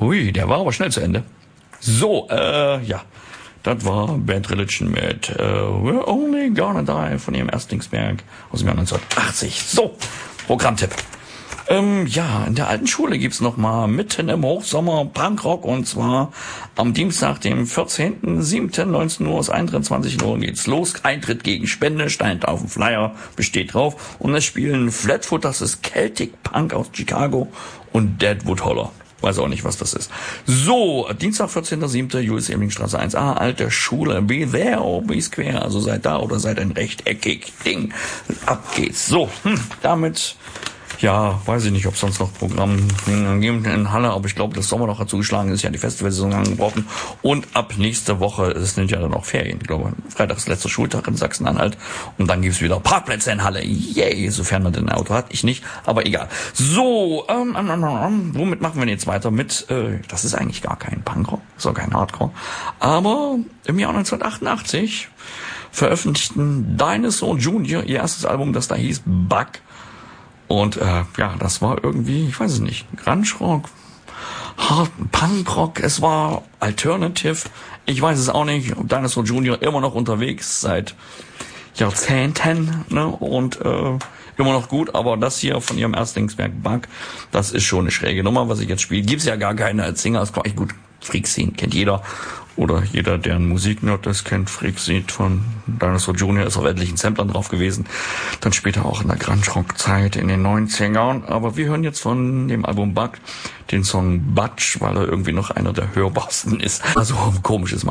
Ui, der war aber schnell zu Ende. So, ja. Das war Bad Religion mit We're Only Gonna Die von ihrem Erstlingswerk aus dem Jahr 1980. So, Programmtipp. Ja, in der alten Schule gibt's noch mal mitten im Hochsommer Punkrock, und zwar am Dienstag, dem 14.07.19 Uhr, aus 21 Uhr geht's los. Eintritt gegen Spende, steint auf dem Flyer, besteht drauf. Und es spielen Flatfoot, das ist Celtic Punk aus Chicago, und Deadwood Holler. Weiß auch nicht, was das ist. So, Dienstag, 14.07. Julius-Ebeling-Straße 1a, alte Schule. Be there or be square. Also seid da oder seid ein rechteckig Ding. Ab geht's. So, damit... Ja, weiß ich nicht, ob es sonst noch Programm gibt in Halle, aber ich glaube, das Sommer noch dazu geschlagen ist, ja die Festivalsaison angebrochen. Und ab nächste Woche, es sind ja dann auch Ferien, ich glaube, Freitag ist letzter Schultag in Sachsen-Anhalt, und dann gibt's wieder Parkplätze in Halle. Yay, sofern man denn ein Auto hat, ich nicht, aber egal. So, womit machen wir jetzt weiter? Mit, das ist eigentlich gar kein Punkrock, ist auch kein Hardcore, aber im Jahr 1988 veröffentlichten Dinosaur Jr. ihr erstes Album, das da hieß Bug. Und ja, das war irgendwie, ich weiß es nicht, Grunge-Rock, Punkrock, es war Alternative, ich weiß es auch nicht. Dinosaur Jr. immer noch unterwegs seit Jahrzehnten, ne? Und immer noch gut, aber das hier von ihrem Erstlingswerk Bug, das ist schon eine schräge Nummer, was ich jetzt spiele. Gibt's ja gar keine als Singer, ist gleich gut. Freak-Scene kennt jeder. Oder jeder, der ein Musiknerd ist, kennt Freak-Scene von Dinosaur Jr., ist auf etlichen Samplern drauf gewesen. Dann später auch in der Grunge-Rock-Zeit in den 90ern. Aber wir hören jetzt von dem Album Bug den Song Butch, weil er irgendwie noch einer der hörbarsten ist. Also komisches